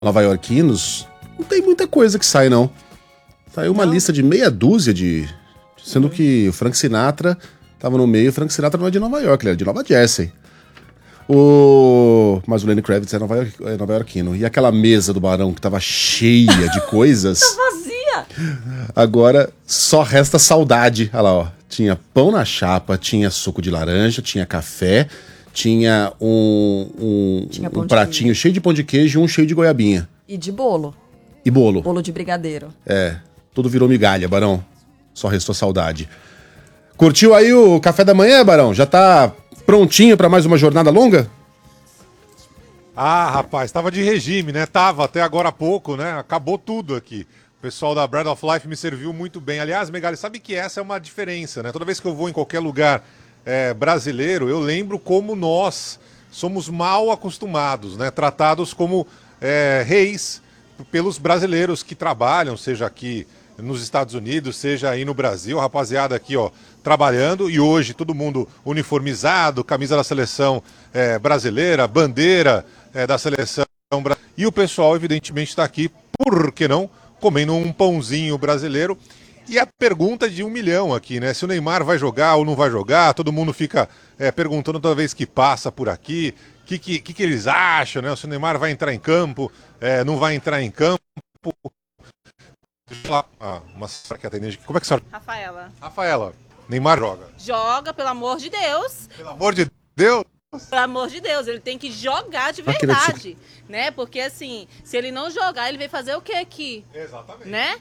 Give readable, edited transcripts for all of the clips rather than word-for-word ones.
nova-iorquinos, não tem muita coisa que sai, não. Saiu uma lista de meia dúzia de... Sendo que o Frank Sinatra tava no meio, o Frank Sinatra não é de Nova York, ele é de Nova Jersey. Mas o Lenny Kravitz é nova-iorquino. E aquela mesa do Barão que tava cheia de coisas... Tá vazia! Agora só resta saudade. Olha lá, ó. Tinha pão na chapa, tinha suco de laranja, tinha café, tinha um pratinho cheio de pão de queijo e um cheio de goiabinha. E de bolo. E bolo. Bolo de brigadeiro. Tudo virou migalha, Barão. Só restou saudade. Curtiu aí o café da manhã, Barão? Já tá prontinho pra mais uma jornada longa? Ah, rapaz, tava de regime, né? Tava até agora há pouco, né? Acabou tudo aqui. O pessoal da Bread of Life me serviu muito bem. Aliás, Megali, sabe que essa é uma diferença, né? Toda vez que eu vou em qualquer lugar brasileiro, eu lembro como nós somos mal acostumados, né? Tratados como reis pelos brasileiros que trabalham, seja aqui nos Estados Unidos, seja aí no Brasil, rapaziada aqui, ó, trabalhando, e hoje todo mundo uniformizado, camisa da seleção brasileira, bandeira da seleção brasileira, e o pessoal evidentemente está aqui, por que não, comendo um pãozinho brasileiro. E a pergunta de 1 milhão aqui, né, se o Neymar vai jogar ou não vai jogar, todo mundo fica perguntando toda vez que passa por aqui, o que eles acham, né, se o Neymar vai entrar em campo, não vai entrar em campo. Deixa eu falar, uma senhora que atende. Como é que a senhora... Rafaela, Neymar joga. Joga, pelo amor de Deus. Pelo amor de Deus? Pelo amor de Deus, ele tem que jogar de verdade, né? Porque assim, se ele não jogar, ele vai fazer o que aqui? Exatamente. Né?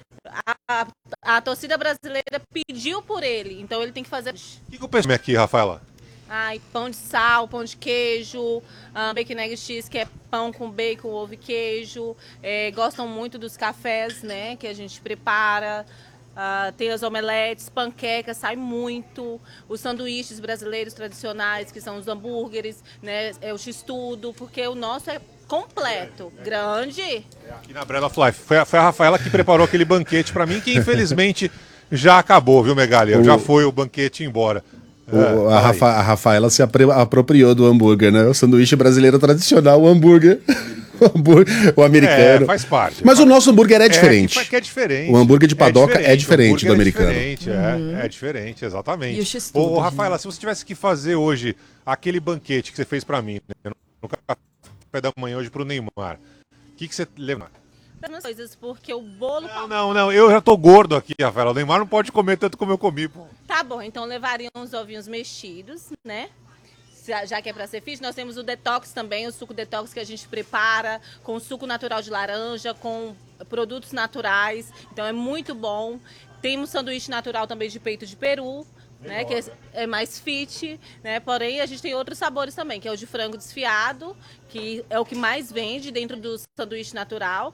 A torcida brasileira pediu por ele, então ele tem que fazer... O que o pessoal come aqui, Rafaela? Ai, pão de sal, pão de queijo, bacon egg cheese, que é pão com bacon, ovo e queijo. Gostam muito dos cafés, né, que a gente prepara. Tem as omeletes, panquecas, sai muito. Os sanduíches brasileiros tradicionais, que são os hambúrgueres, né, o x-tudo, porque o nosso é completo, grande. Aqui na Bread of Life. Foi a Rafaela que preparou aquele banquete para mim, que infelizmente já acabou, viu, Megali? Já foi o banquete embora. A Rafaela se apropriou do hambúrguer, né? O sanduíche brasileiro tradicional, o hambúrguer. O americano. Faz parte. Mas o nosso hambúrguer é diferente. É diferente. O hambúrguer de padoca é diferente do americano. É diferente, exatamente. E o Rafaela, se você tivesse que fazer hoje aquele banquete que você fez pra mim, né, no café da manhã hoje pro Neymar, o que você leva? Coisas, porque o bolo... Não, eu já tô gordo aqui, Rafaela. O Neymar não pode comer tanto como eu comi, pô. Tá bom, então levaria uns ovinhos mexidos, né? Já que é para ser fit, nós temos o detox também, o suco detox que a gente prepara com suco natural de laranja, com produtos naturais, então é muito bom. Temos sanduíche natural também de peito de peru, né, que é mais fit, né? Porém a gente tem outros sabores também, que é o de frango desfiado, que é o que mais vende dentro do sanduíche natural.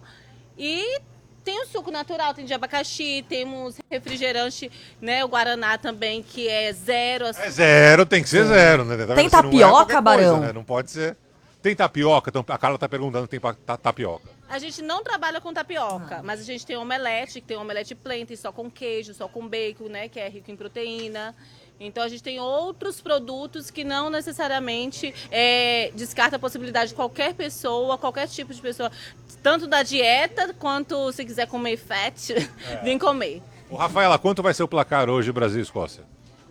E tem o suco natural, tem de abacaxi, temos refrigerante, né, o Guaraná também, que é zero. É zero, tem que ser zero, né? Tem tapioca, Barão? Coisa, né? Não pode ser. Tem tapioca? Então, a Carla tá perguntando se tem tapioca. A gente não trabalha com tapioca, mas a gente tem omelete, que tem omelete plain, só com queijo, só com bacon, né, que é rico em proteína. Então a gente tem outros produtos que não necessariamente descarta a possibilidade de qualquer pessoa, qualquer tipo de pessoa, tanto da dieta quanto se quiser comer fat, vem comer. Rafaela, quanto vai ser o placar hoje Brasil e Escócia?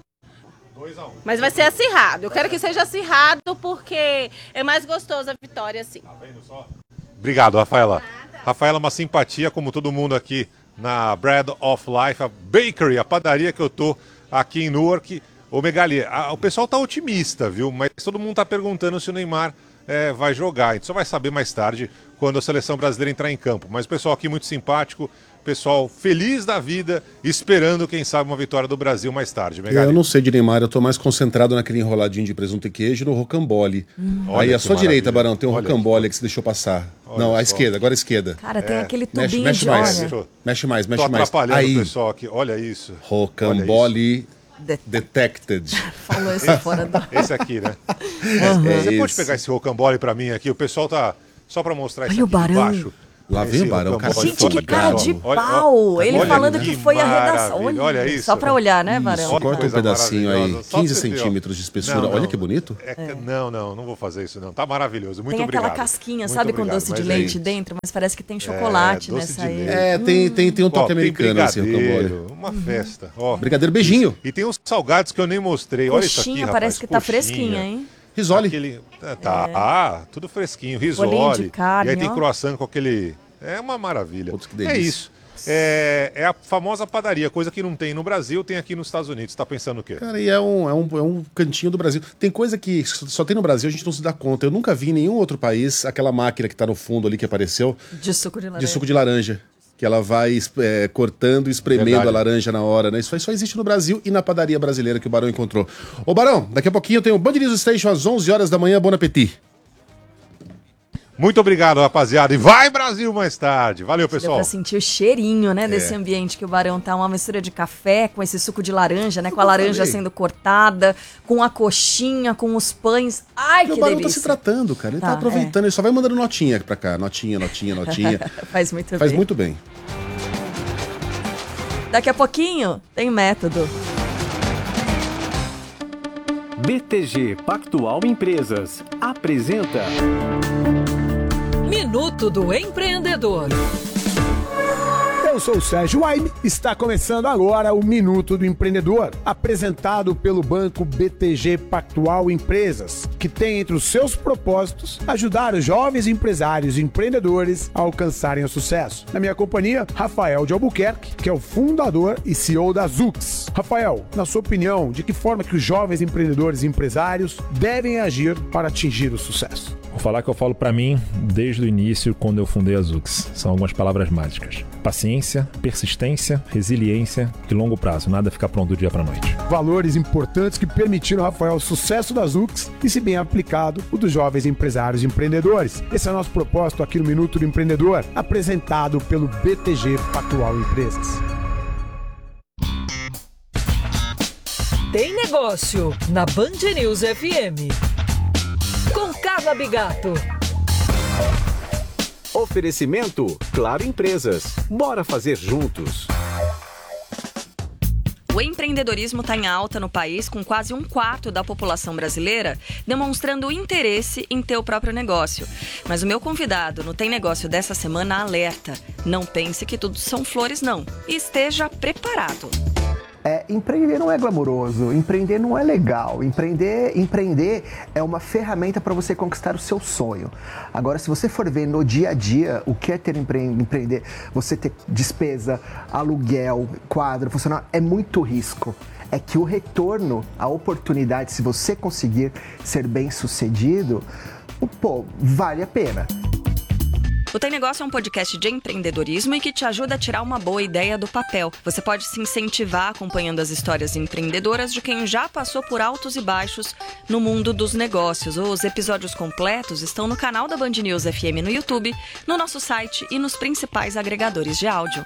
2-1. Mas vai ser acirrado. Eu quero que seja acirrado porque é mais gostoso a vitória assim. Tá vendo só? Obrigado, Rafaela. Rafaela, uma simpatia, como todo mundo aqui na Bread of Life, a bakery, a padaria que eu tô aqui em Newark. Ô Megali, o pessoal tá otimista, viu? Mas todo mundo tá perguntando se o Neymar vai jogar. A gente só vai saber mais tarde, quando a seleção brasileira entrar em campo. Mas o pessoal aqui muito simpático, pessoal feliz da vida, esperando, quem sabe, uma vitória do Brasil mais tarde, Megali. Eu não sei de Neymar, eu tô mais concentrado naquele enroladinho de presunto e queijo no rocambole. Aí, à sua direita, Barão, tem um rocambole que você deixou passar. Não, à esquerda, agora à esquerda. Cara, tem aquele tubinho mexe de mais. óleo. Mexe mais. Tô atrapalhando Aí, o pessoal aqui, olha isso. rocambole detected. Falou isso fora do... Esse aqui, né? Você pode pegar esse rocambole pra mim aqui? O pessoal tá... Só pra mostrar isso Olha o aqui Barão. embaixo. Lá vem o Barão, cara. Gente, que cara de pau! Ele falando que foi a redação. Olha isso. Só pra olhar, né, Barão? Isso, corta um pedacinho aí, 15 você ver, centímetros de espessura. Olha que bonito. Não vou fazer isso não. Tá maravilhoso. Muito tem obrigado. Aquela casquinha, muito sabe, obrigado, com doce de leite dentro, mas parece que tem chocolate nessa aí. Tem um toque americano assim, uma festa. Ó, brigadeiro, beijinho. E tem uns salgados que eu nem mostrei. Olha isso aqui, rapaz. Parece que tá fresquinha, hein? Risole. Tudo fresquinho. Risole. De carne, e aí tem croissant com aquele... É uma maravilha. Putz, que delícia. É isso. É a famosa padaria, coisa que não tem no Brasil, tem aqui nos Estados Unidos. Tá pensando o quê? Cara, e é um cantinho do Brasil. Tem coisa que só tem no Brasil, a gente não se dá conta. Eu nunca vi em nenhum outro país aquela máquina que tá no fundo ali que apareceu. De suco de laranja. De suco de laranja. Que ela vai cortando e espremendo a laranja na hora, né? Isso só existe no Brasil e na padaria brasileira que o Barão encontrou. Ô, Barão, daqui a pouquinho eu tenho o Band News Station às 11 horas da manhã. Bom apetite. Muito obrigado, rapaziada. E vai, Brasil, mais tarde. Valeu, pessoal. Deu pra sentir o cheirinho, né, desse ambiente que o Barão tá. Uma mistura de café com esse suco de laranja, né? Com a laranja sendo cortada, com a coxinha, com os pães. Ai, que delícia. O Barão tá se tratando, cara. Ele tá aproveitando. Ele só vai mandando notinha pra cá. Notinha. Faz muito bem. Faz muito bem. Daqui a pouquinho tem método. BTG Pactual Empresas apresenta Minuto do Empreendedor. Eu sou o Sérgio Waime, está começando agora o Minuto do Empreendedor, apresentado pelo banco BTG Pactual Empresas, que tem entre os seus propósitos ajudar os jovens empresários e empreendedores a alcançarem o sucesso. Na minha companhia, Rafael de Albuquerque, que é o fundador e CEO da Zux. Rafael, na sua opinião, de que forma que os jovens empreendedores e empresários devem agir para atingir o sucesso? Vou falar que eu falo para mim desde o início, quando eu fundei a Zux. São algumas palavras mágicas. Paciência, persistência, resiliência e longo prazo. Nada fica pronto do dia para noite. Valores importantes que permitiram, Rafael, o sucesso da Zux e, se bem aplicado, o dos jovens empresários e empreendedores. Esse é o nosso propósito aqui no Minuto do Empreendedor, apresentado pelo BTG Pactual Empresas. Tem negócio na Band News FM. Com Carla Bigato. Oferecimento Claro Empresas. Bora fazer juntos. O empreendedorismo está em alta no país, com quase 1/4 da população brasileira demonstrando interesse em ter o próprio negócio. Mas o meu convidado no Tem Negócio dessa semana alerta: não pense que tudo são flores, não. E esteja preparado. Empreender não é glamouroso, empreender não é legal, empreender é uma ferramenta para você conquistar o seu sonho. Agora, se você for ver no dia a dia o que é ter empreender, você ter despesa, aluguel, quadro, funcionário, é muito risco. É que o retorno, a oportunidade, se você conseguir ser bem sucedido, vale a pena. O Tem Negócio é um podcast de empreendedorismo e que te ajuda a tirar uma boa ideia do papel. Você pode se incentivar acompanhando as histórias empreendedoras de quem já passou por altos e baixos no mundo dos negócios. Os episódios completos estão no canal da Band News FM no YouTube, no nosso site e nos principais agregadores de áudio.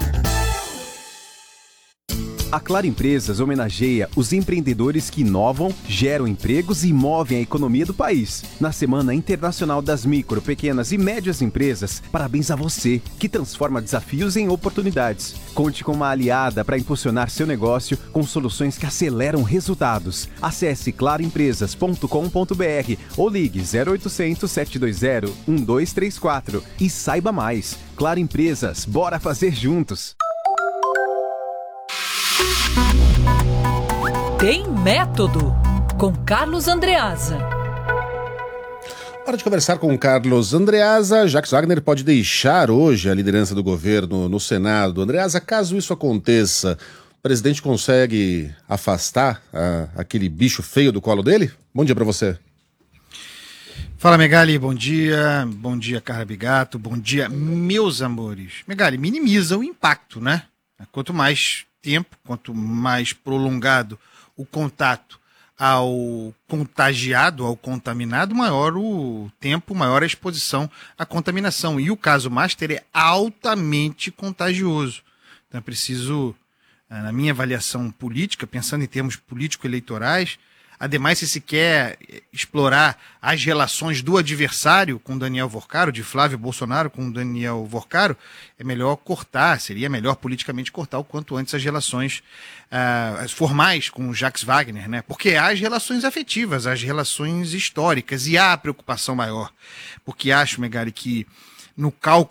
A Claro Empresas homenageia os empreendedores que inovam, geram empregos e movem a economia do país. Na Semana Internacional das Micro, Pequenas e Médias Empresas, parabéns a você, que transforma desafios em oportunidades. Conte com uma aliada para impulsionar seu negócio com soluções que aceleram resultados. Acesse claroempresas.com.br ou ligue 0800 720 1234 e saiba mais. Claro Empresas, bora fazer juntos! Tem método com Carlos Andreasa. Hora de conversar com o Carlos Andreasa. Jacques Wagner pode deixar hoje a liderança do governo no Senado. Andreasa, caso isso aconteça, o presidente consegue afastar aquele bicho feio do colo dele? Bom dia para você. Fala, Megali, bom dia. Bom dia, Carla Bigato. Bom dia, meus amores. Megali, minimiza o impacto, né? Quanto mais tempo, quanto mais prolongado o contato ao contagiado, ao contaminado, maior o tempo, maior a exposição à contaminação. E o caso master é altamente contagioso. Então é preciso, na minha avaliação política, pensando em termos político-eleitorais, Ademais, se quer explorar as relações do adversário com Daniel Vorcaro, de Flávio Bolsonaro com Daniel Vorcaro, é melhor cortar, seria melhor politicamente cortar o quanto antes as relações formais com o Jacques Wagner, né? Porque há as relações afetivas, as relações históricas, e há a preocupação maior. Porque acho, Megali, que no cálculo